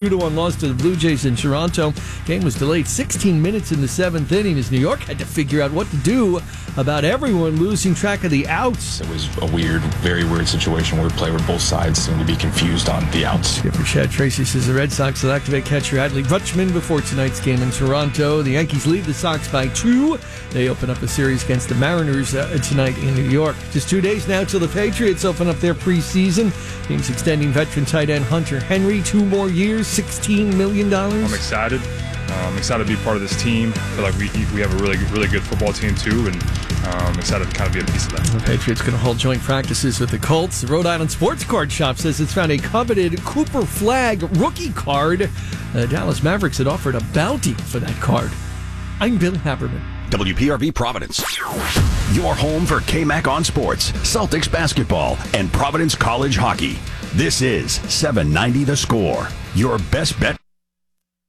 2-1 loss to the Blue Jays in Toronto. Game was delayed 16 minutes in the 7th inning as New York had to figure out what to do about everyone losing track of the outs. It was a very weird situation where both sides seemed to be confused on the outs. Skipper Chad Tracy says the Red Sox will activate catcher Adley Rutschman before tonight's game in Toronto. The Yankees lead the Sox by 2. They open up a series against the Mariners tonight in New York. Just 2 days now till the Patriots open up their preseason. Team's extending veteran tight end Hunter Henry 2 more years, $16 million. I'm excited. I'm excited to be part of this team. I feel like we have a really good football team too, and I'm excited to kind of be a piece of that. The Patriots going to hold joint practices with the Colts. The Rhode Island Sports Card Shop says it's found a coveted Cooper Flagg rookie card. The Dallas Mavericks had offered a bounty for that card. I'm Bill Haberman. WPRV Providence. Your home for KMAC on sports, Celtics basketball, and Providence College hockey. This is 790 The Score. Your best bet.